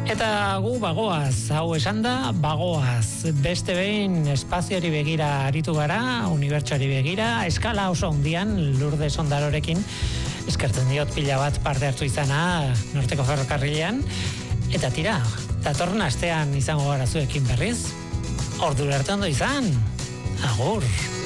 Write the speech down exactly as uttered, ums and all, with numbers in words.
Eta gu bagoaz, hau esan da, bagoaz. Beste behin espazioari begira aritu gara, unibertsuari begira, eskala oso handian Lourdes Ondarorekin, eskertzen diot pila bat parte hartu izana Norteko Ferrokarrilean. Eta tira, datorren astean izango gara zuekin berriz. Ordura arte ondo izan. Agur.